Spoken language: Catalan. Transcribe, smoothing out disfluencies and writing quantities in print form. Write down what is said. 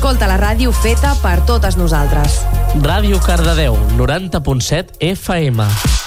Escolta la ràdio feta per totes nosaltres. Ràdio Cardedeu, 90.7 FM.